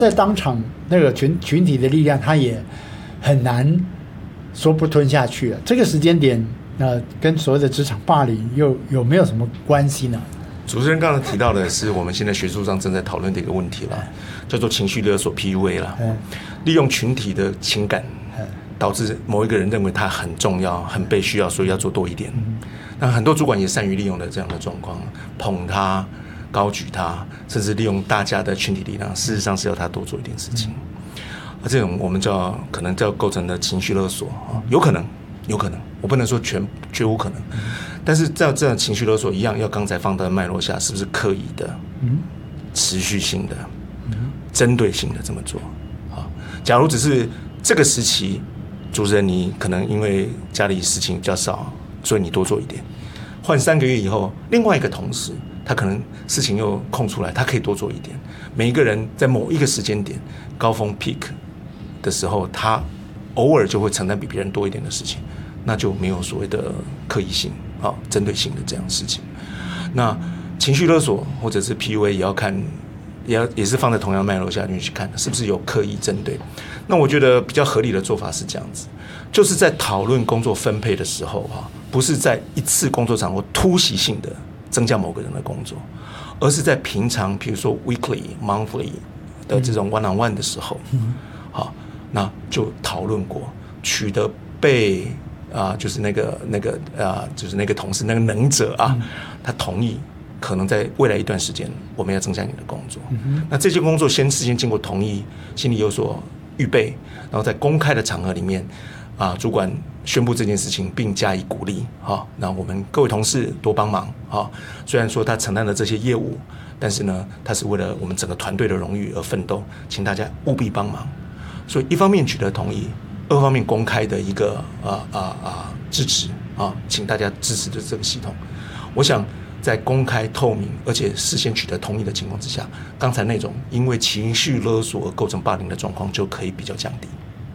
在当场那个群体的力量，他也很难说不吞下去了。这个时间点，跟所谓的职场霸凌又有没有什么关系呢？ 主持人刚才提到的是我们现在学术上正在讨论的一个问题了，叫做情绪勒索 PUA 了，利用群体的情感，导致某一个人认为他很重要、很被需要，所以要做多一点。那很多主管也善于利用的这样的状况，捧他、高举他，甚至利用大家的群体力量，事实上是要他多做一点事情。这种我们可能叫构成的情绪勒索，有可能，我不能说绝无可能。但是在这样情绪勒索一样，要刚才放在脉络下，是不是刻意的、持续性的、针对性的这么做？假如只是这个时期，主持人你可能因为家里事情比较少，所以你多做一点。换3个月以后，另外一个同事他可能事情又空出来，他可以多做一点。每一个人在某一个时间点高峰 peak 的时候，他偶尔就会承担比别人多一点的事情，那就没有所谓的刻意性、针对性的这样的事情。那情绪勒索或者是 PUA 也要看，也是放在同样脉络下面去看，是不是有刻意针对。那我觉得比较合理的做法是这样子，就是在讨论工作分配的时候不是在一次工作场合突袭性的增加某个人的工作，而是在平常比如说 weekly、monthly 的这种 one-on-one 的时候，那就讨论过，取得被就是那个同事那个能者他同意，可能在未来一段时间我们要增加你的工作。那这些工作事先经过同意，心里有所预备，然后在公开的场合里面主管宣布这件事情并加以鼓励那我们各位同事多帮忙虽然说他承担了这些业务，但是呢他是为了我们整个团队的荣誉而奋斗，请大家务必帮忙。所以一方面取得同意，二方面公开的一个支持请大家支持的这个系统，我想在公开透明而且事先取得同意的情况之下，刚才那种因为情绪勒索而构成霸凌的状况就可以比较降低。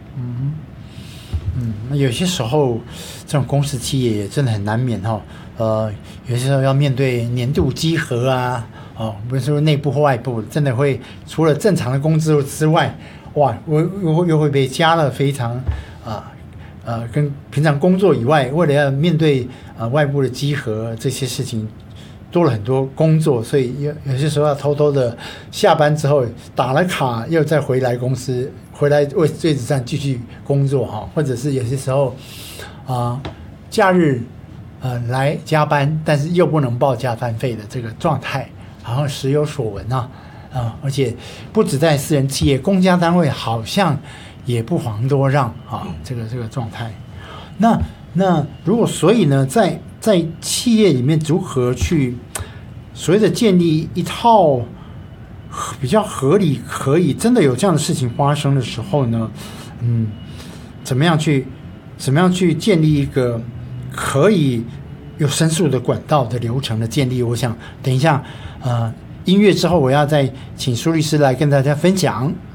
那有些时候这种公司企业也真的很难免有些时候要面对年度稽核不是说内部或外部，真的会除了正常的工资之外，又会被加了非常跟平常工作以外，为了要面对外部的稽核这些事情，多了很多工作，所以有些时候要偷偷的下班之后打了卡，又再回来公司，回来位置上继续工作或者是有些时候假日来加班，但是又不能报加班费的这个状态，好像时有所闻而且不止在私人企业，公家单位好像也不遑多让这个状态。那如果所以呢，在企业里面如何去所谓的建立一套比较合理，可以真的有这样的事情发生的时候呢，怎么样去建立一个可以有申诉的管道的流程的建立？我想等一下音乐之后，我要再请苏律师来跟大家分享。